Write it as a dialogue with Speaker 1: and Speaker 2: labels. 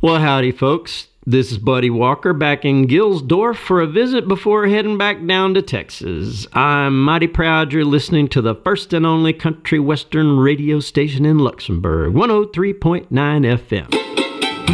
Speaker 1: Well, howdy, folks. This is Buddy Walker back in Gilsdorf for a visit before heading back down to Texas. I'm mighty proud you're listening to the first and only country western radio station in Luxembourg, 103.9 FM.